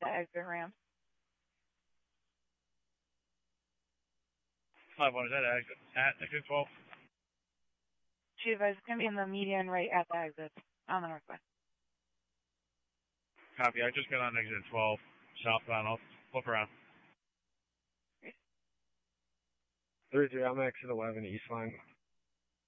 the exit ramp. 5-1, is that at exit 12? Chief, it's going to be in the median right at the exit on the northwest. Copy. I just got on exit 12 southbound. I'll flip around. 3-3, I'm exit 11 east line.